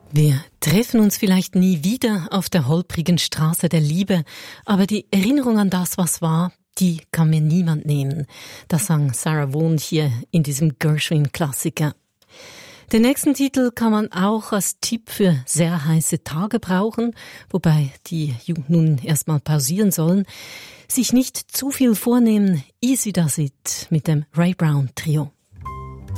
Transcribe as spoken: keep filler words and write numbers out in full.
Wir treffen uns vielleicht nie wieder auf der holprigen Straße der Liebe, aber die Erinnerung an das, was war, die kann mir niemand nehmen. Das sang Sarah Vaughan hier in diesem Gershwin-Klassiker. Den nächsten Titel kann man auch als Tipp für sehr heiße Tage brauchen, wobei die nun erstmal pausieren sollen. Sich nicht zu viel vornehmen, Easy Does It mit dem Ray Brown Trio.